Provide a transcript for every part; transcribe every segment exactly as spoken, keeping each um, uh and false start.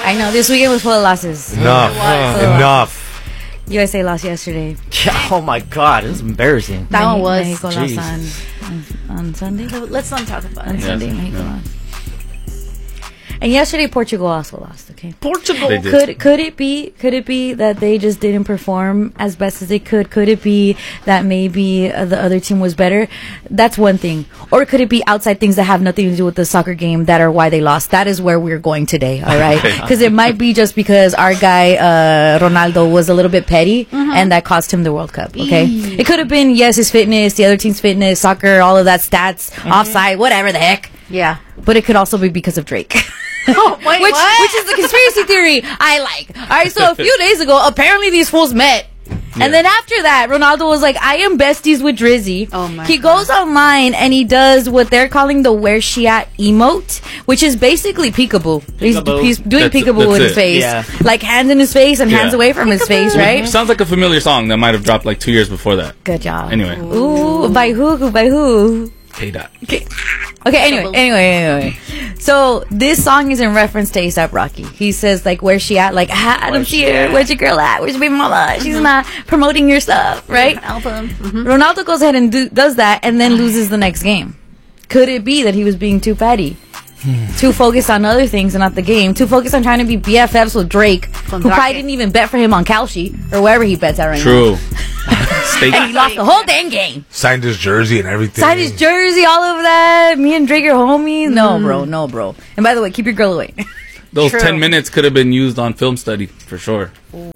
I know this weekend was full of losses. Enough. Uh, enough. U S A lost yesterday. Yeah, oh my God, it was embarrassing. That one was. Mexico lost on, on, on Sunday. So let's not talk about On it. Sunday, Yes, Mexico yeah. lost. And yesterday, Portugal also lost. Okay, Portugal. They did. could could it be? Could it be that they just didn't perform as best as they could? Could it be that maybe uh, the other team was better? That's one thing. Or could it be outside things that have nothing to do with the soccer game that are why they lost? That is where we're going today. All right, because it might be just because our guy uh, Ronaldo was a little bit petty, and that cost him the World Cup. Okay, it could have been yes, his fitness, the other team's fitness, soccer, all of that stats, offside, whatever the heck. Yeah. But it could also be because of Drake. Oh, wait, which what? which is the conspiracy theory I like. All right, so a few days ago, apparently these fools met. And then after that, Ronaldo was like, I am besties with Drizzy. Oh my He God. goes online and he does what they're calling the where she at emote, which is basically peekaboo. He's, Peekaboo. he's doing That's- peekaboo that's with his it. face. Yeah. Like hands in his face and hands Yeah. away from his face, right? Sounds like a familiar song that might have dropped like two years before that. Good job. Anyway. Ooh, by who? By who? K-Dot. Okay. Okay, anyway, anyway, anyway. So, this song is in reference to A$AP Rocky. He says, like, where's she at? Like, ah, I don't see her. Where's your girl at? Where's your baby mama? She's not promoting your stuff, right? Album. Ronaldo goes ahead and do, does that and then loses the next game. Could it be that he was being too petty? Too focused on other things and not the game. Too focused on trying to be B F Fs with Drake, who probably didn't even bet for him on Kalshi or wherever he bets at right now. True. State. And he lost the whole dang game. Signed his jersey and everything. Signed his jersey, all of that. Me and Drake are homies. No, bro. No, bro. And by the way, keep your girl away. Those True. ten minutes could have been used on film study for sure.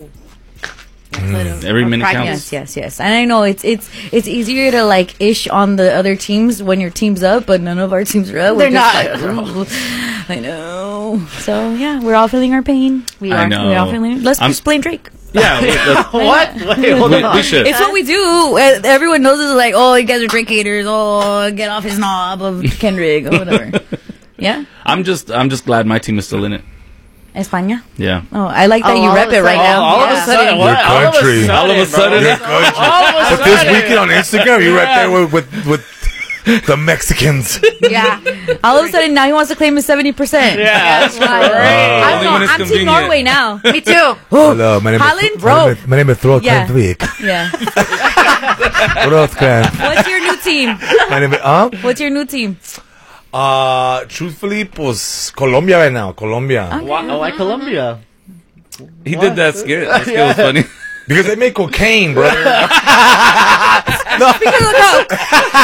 Every minute practice. counts. Yes, yes, yes. And I know it's it's it's easier to like ish on the other teams when your team's up, but none of our teams are up. They're We're just not. like, "Oh." I know. So yeah, we're all feeling our pain. We I are. know. We're all feeling. Let's I'm- just blame Drake. Yeah. we- let's- What? Wait, hold we, on. we should. It's what we do. Uh, Everyone knows it's like, oh, you guys are Drake haters. Oh, get off his knob of Kendrick or whatever. Yeah, I'm just. I'm just glad my team is still in it. España. Yeah. Oh, I like that Oh, you all rep of a it right sudden. now. All of Yeah. a sudden, what? Your All of a country. sudden, All of a sudden. bro. Your country. All of a But this sudden. weekend on Instagram, you're right there with with, with the Mexicans. Yeah. All of a sudden, now he wants to claim his seventy percent. Yeah, that's I right. don't Only know. when it's I'm Team convenient. Norway now. Me too. Hello, my name Holland, is bro. My name is, my name is Throat Yeah. Week. Yeah. Throat Clan. What's your new team? My name is huh? What's your new team? Uh truthfully, pues Colombia right now. Colombia. Why, why Colombia? He did that skit. That skit was funny. Because they make cocaine, brother. Because of coke.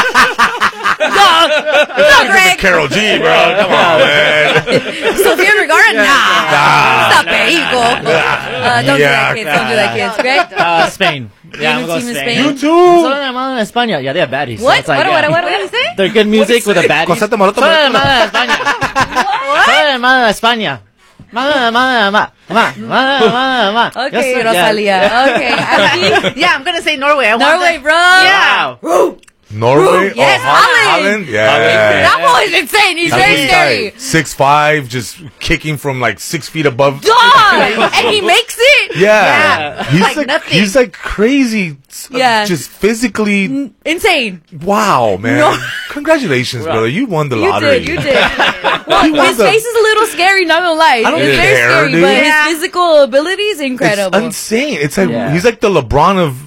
No, no, Greg. Carol G, bro. Come on, man. Sofia Vergara, nah. Stop it, Eagle. Uh, don't Yeah, do that, kids. Don't do that, kids. Greg? Uh, Spain. Yeah, Your I'm new going team to is Spain. Spain? You too. Son de madre de España. Yeah, they have baddies. so What? it's like, What, what, yeah. what, what did he say? They're good music with a baddie. Cosette Maloto. Son de madre de España. Son de madre de España. Madre, madre, ma, ma, madre, madre, ma. Okay, Yes, Rosalia. yeah. Okay. Aquí, Yeah, I'm gonna say Norway. I want Norway, that. bro. Yeah. Wow. Norway. Yes, oh, Hol- Holland. Yeah. That boy is insane. He's That's very what scary. he's Six five, just kicking from like six feet above. Dog! And he makes it. Yeah, Yeah. he's Like like, nothing. he's like crazy. s- uh, Yeah. just physically. Insane. Wow, man! No. Congratulations, brother! You won the You lottery. did, you did. Well, He won his the- face is a little scary, not gonna lie. I don't It's very care, scary, dude. but Yeah. his physical ability is It's incredible. insane. It's like Yeah. he's like the LeBron of.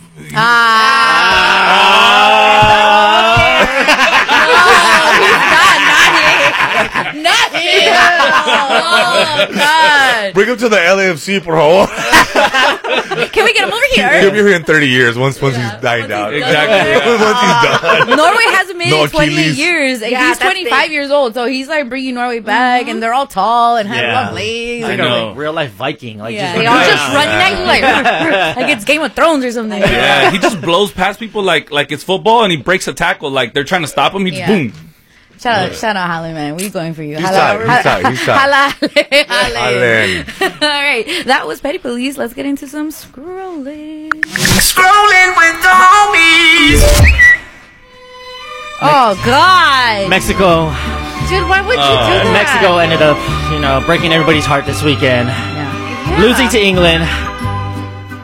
Ah. No, he's not, not him. Not him. Oh, God. Bring him to the L A F C, por favor. Can we get him over He'll here? be here in thirty years once once he's dying Once out. he's Exactly. once he's done. Norway hasn't made No it twenty-eight Achilles. years. Yeah, he's that's twenty-five big. years old, so he's like bringing Norway back, and they're all tall and have Yeah. long legs. I Like know. a like, real life Viking. Like Yeah, just, they all just running at you like, like it's Game of Thrones or something. Yeah, he just blows past people like like it's football, and he breaks a tackle like they're trying to stop him. He just Yeah. boom. Shout out, shout out, Holland, man. We going for you. He's tight, he's tight, he's tight. Hala, Holland. Holland. All right, that was Petty Police. Let's get into some scrolling. Scrolling with the homies. Oh God, Mexico. Dude, why would you Uh, do that? Mexico ended up, you know, breaking everybody's heart this weekend. yeah. Losing to England.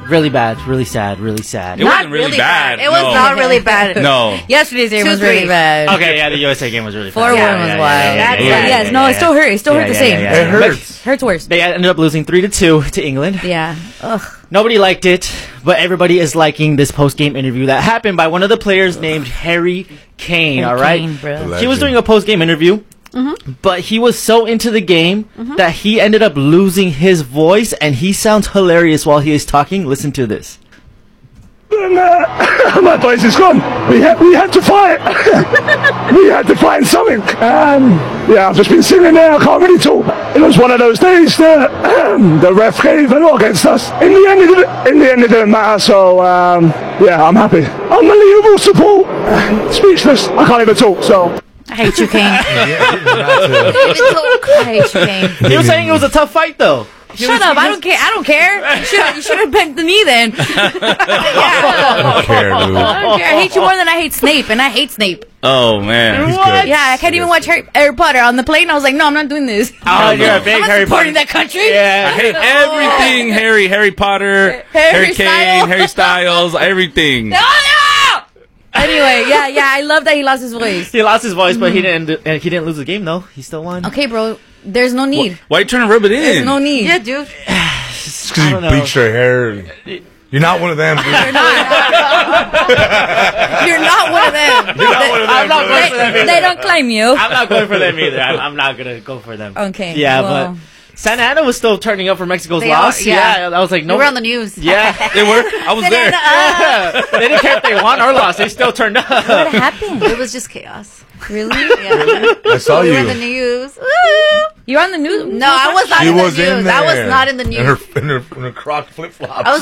Really bad, really sad, really sad. It wasn't really, bad. It was no. not really bad. No. Yesterday's game Two, was really three. bad. Okay, yeah, the U S A game was really Four fast. one Yeah, was yeah, wild. yeah, yeah, But yeah, yeah, yes, yeah, no, yeah. it still hurt. It still Yeah, hurt the yeah, same. yeah, yeah, It yeah. hurts. Hurts worse. They ended up losing three to two to England. Yeah. Ugh. Nobody liked it, but everybody is liking this post-game interview that happened by one of the players named Harry Kane. all right, Kane, bro. Legend. he was doing a post-game interview, but he was so into the game that he ended up losing his voice, and he sounds hilarious while he is talking. Listen to this. And, uh, my voice is gone. We had we had to fight. We had to find something. Um, yeah, I've just been sitting there. I can't really talk. It was one of those days that um, the ref gave a lot against us. In the end, it didn't, in the end, it didn't matter. So um, yeah, I'm happy. Unbelievable support. Speechless. I can't even talk. So. I hate you, Kane. Yeah, I hate you, Kane. He was saying it was a tough fight, though. He Shut was- up! he I was- don't care. I don't care. You should you should have picked me then. yeah. I don't care, dude. I don't care. I hate you more than I hate Snape, and I hate Snape. Oh man. He's good. Yeah, I can't even watch Harry, Harry Potter on the plane. I was like, no, I'm not doing this. Oh, you're a big I'm not Harry supporting Potter. that country. I Yeah. hate everything Harry, Harry Potter, Harry Harry Kane, Styles. Harry Styles, everything. No, no! Anyway, yeah, yeah, I love that he lost his voice. He lost his voice, but he didn't. And he didn't lose the game, though. He still won. Okay, bro, there's no need. Why you trying to rub it in? There's no need. Yeah, dude. It's because I you don't know. bleach your hair. You're not one of them, dude. You're not, you're not one of them. You're not one of them, I'm not dude. going for them They, either. they don't claim you. I'm not going for them either. I'm, I'm not gonna go for them. Okay. Yeah, well, but Santa Ana was still turning up for Mexico's They loss. are, yeah. I was like, You no. were on the news. Yeah. They were. I was there. Yeah. They didn't care if they won or lost. They still turned up. what happened? It was just chaos. Really? Yeah. I saw We you. were in the news. Woo! You're on the news? No, I was not She in the was news. in there. I was not in the In news. her, in her, in her croc flip flops. I was